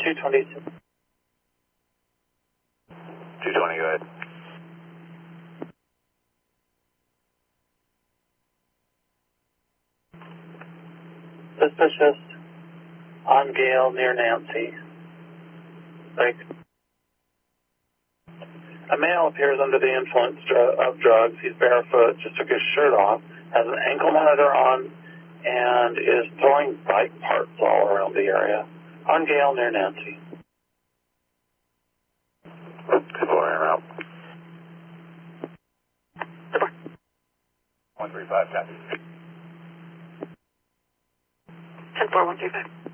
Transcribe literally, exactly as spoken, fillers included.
two twenty. two twenty, go ahead. Suspicious on Gale near Nancy. Like, a male appears under the influence dr- of drugs. He's barefoot, just took his shirt off, has an ankle monitor on, and is throwing bike parts all around the area. On Gale near Nancy. Exploring route. one three five, copy. ten four, one three five.